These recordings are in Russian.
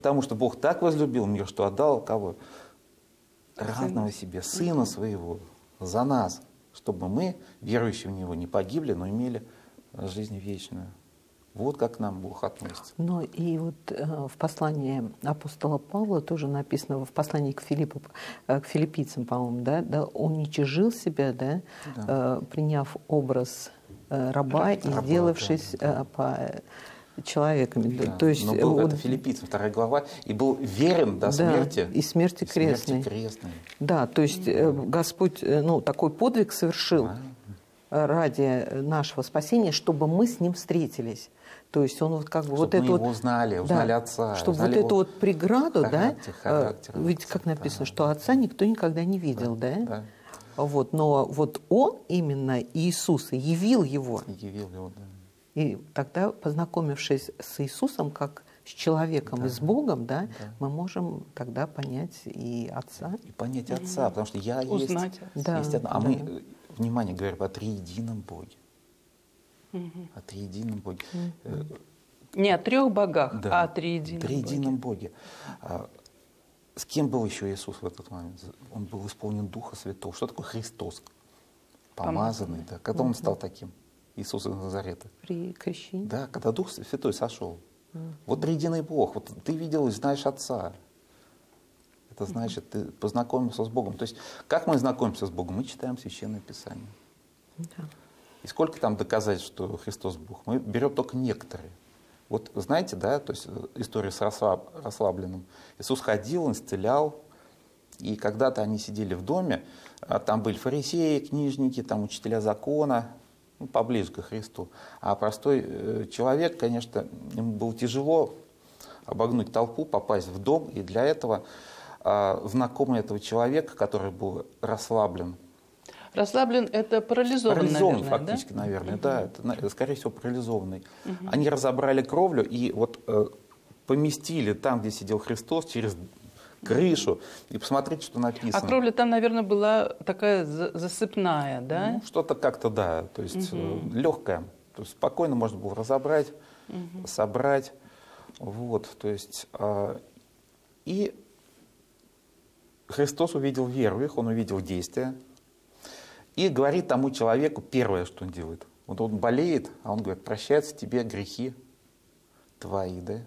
Потому что Бог так возлюбил мир, что отдал кого? Равного себе, Сына Своего, за нас, чтобы мы, верующие в Него, не погибли, но имели жизнь вечную. Вот как к нам Бог относится. Ну и вот в послании апостола Павла тоже написано, в послании к филиппийцам, по-моему, да, уничижил себя, да. Приняв образ раба и сделавшись человеком. Да. То есть, но был это Филиппийцам, 2 глава, и был верен до смерти. И смерти крестной. Да, то есть Господь такой подвиг совершил ради нашего спасения, чтобы мы с Ним встретились. То есть он чтобы мы его узнали Отца. Чтобы узнали вот эту вот преграду, характер, ведь как написано, что Отца никто никогда не видел, да? Вот, но вот Он именно, Иисус, явил Его. Да. И тогда, познакомившись с Иисусом, как с человеком и с Богом, мы можем тогда понять и Отца. И понять Отца, потому что я узнать есть одно. А мы, внимание, говорим о триедином Боге. О триедином Боге. Не о 3 богах, а о триедином Боге. С кем был еще Иисус в этот момент? Он был исполнен Духа Святого. Что такое Христос? Помазанный. Да. Когда он стал таким? Иисус из Назарета. При крещении. Да, когда Дух Святой сошел. Вот триединый Бог. Вот ты видел и знаешь Отца. Это значит, ты познакомился с Богом. То есть, как мы знакомимся с Богом? Мы читаем Священное Писание. Да. И сколько там доказать, что Христос Бог? Мы берем только некоторые. Вот знаете, да, то есть история с расслабленным. Иисус ходил, он исцелял, и когда-то они сидели в доме, там были фарисеи, книжники, там учителя закона, поближе к Христу. А простой человек, конечно, ему было тяжело обогнуть толпу, попасть в дом, и для этого знакомый этого человека, который был расслаблен. Расслаблен — это парализованный, парализованный, наверное, фактически, наверное, да, это, скорее всего, парализованный. Они разобрали кровлю и вот поместили там, где сидел Христос, через крышу, и посмотрите, что написано. А кровля там, наверное, была такая засыпная, да? Ну, что-то как-то, да, то есть легкая. То есть спокойно можно было разобрать, собрать. Вот, то есть, и Христос увидел веру их, он увидел действия. И говорит тому человеку первое, что он делает. Вот он болеет, а он говорит: прощаются тебе грехи твои, да?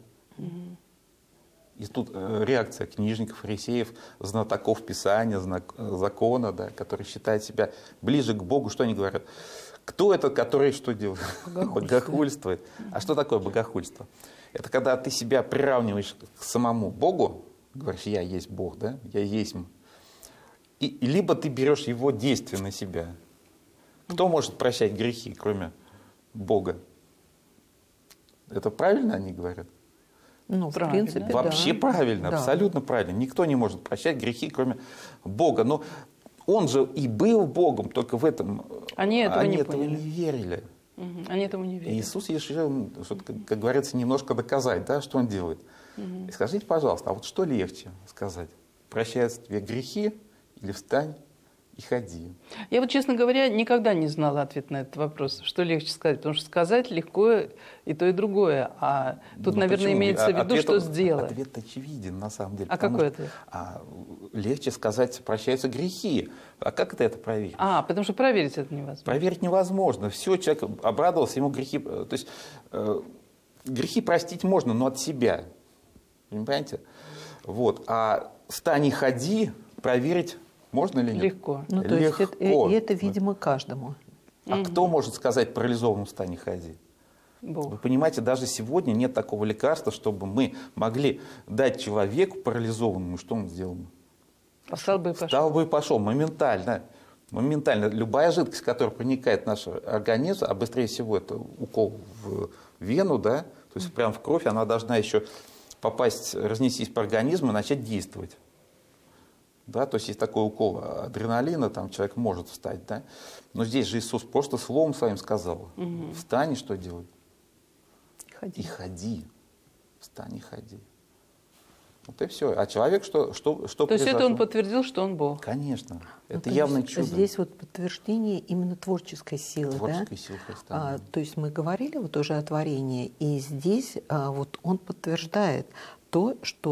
И тут реакция книжников, фарисеев, знатоков Писания, закона, да, которые считают себя ближе к Богу. Что они говорят? Кто это, который что делает? Богохульствует. А что такое богохульство? Это когда ты себя приравниваешь к самому Богу, говоришь: я есть Бог, да? Я есть. И либо ты берешь его действие на себя. Кто может прощать грехи, кроме Бога? Это правильно они говорят? Ну, в принципе, вообще правильно, абсолютно правильно. Никто не может прощать грехи, кроме Бога. Но он же и был Богом, только в этом они этого не верили. Они этому не верили. Иисус решил, как говорится, немножко доказать, да, что он делает. И скажите, пожалуйста, а вот что легче сказать? Прощаются тебе грехи или встань и ходи? Я вот, честно говоря, никогда не знала ответ на этот вопрос. Что легче сказать? Потому что сказать легко и то, и другое. А тут, наверное, почему? Имеется в виду, что сделать. Ответ очевиден, на самом деле. А какой ответ? Легче сказать: прощаются грехи. А как это проверить? Потому что проверить это невозможно. Проверить невозможно. Все, человек обрадовался, ему грехи... То есть грехи простить можно, но от себя. Понимаете? Вот. А встань и ходи, проверить можно или нет? Легко. Ну, то есть это, видимо, каждому. А кто может сказать парализованному: встань и ходи? Бог. Вы понимаете, даже сегодня нет такого лекарства, чтобы мы могли дать человеку парализованному, что он сделал? Встал бы и пошел. Встал бы и пошел, моментально. Моментально. Любая жидкость, которая проникает в наш организм, а быстрее всего это укол в вену, да, то есть прямо в кровь, она должна еще попасть, разнестись по организму и начать действовать. Да, то есть есть такой укол адреналина, там человек может встать, да. Но здесь же Иисус просто словом своим сказал: встань и что делай? Ходи. И ходи. Встань и ходи. Вот и все. А человек что То есть это он подтвердил, что он Бог? Конечно. Ну, это явное чудо. Здесь вот подтверждение именно творческой силы. Творческой силы Христа. То есть мы говорили вот уже о творении, и здесь вот он подтверждает то, что